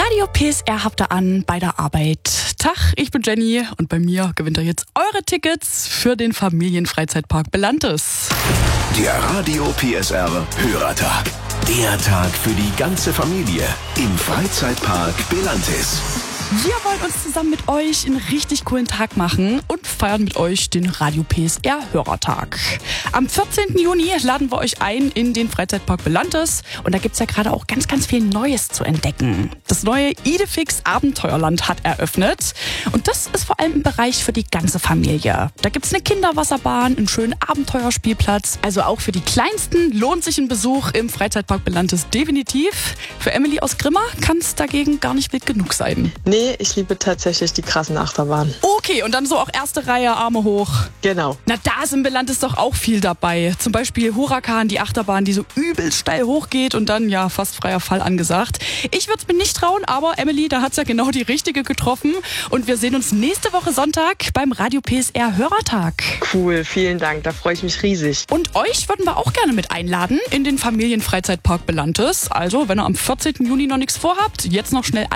Radio PSR habt ihr an bei der Arbeit. Tag, ich bin Jenny und bei mir gewinnt ihr jetzt eure Tickets für den Familienfreizeitpark Belantes. Der Radio PSR Hörertag. Der Tag für die ganze Familie im Freizeitpark Belantes. Wir wollen uns zusammen mit euch einen richtig coolen Tag machen und feiern mit euch den Radio PSR Hörertag. Am 14. Juni laden wir euch ein in den Freizeitpark Belantes und da gibt's ja gerade auch ganz, ganz viel Neues zu entdecken. Das neue Idefix Abenteuerland hat eröffnet und das ist vor allem ein Bereich für die ganze Familie. Da gibt's eine Kinderwasserbahn, einen schönen Abenteuerspielplatz. Also auch für die Kleinsten lohnt sich ein Besuch im Freizeitpark Belantes definitiv. Für Emily aus Grimma kann es dagegen gar nicht wild genug sein. Nee, ich liebe tatsächlich die krassen Achterbahnen. Okay, und dann so auch erste Reihe, Arme hoch. Genau. Na, da ist im Belantes doch auch viel dabei. Zum Beispiel Huracan, die Achterbahn, die so übel steil hochgeht und dann ja fast freier Fall angesagt. Ich würde es mir nicht trauen, aber Emily, da hat's ja genau die richtige getroffen. Und wir sehen uns nächste Woche Sonntag beim Radio PSR Hörertag. Cool, vielen Dank, da freue ich mich riesig. Und euch würden wir auch gerne mit einladen in den Familienfreizeitpark Belantes. Also, wenn ihr am 14. Juni noch nichts vorhabt, jetzt noch schnell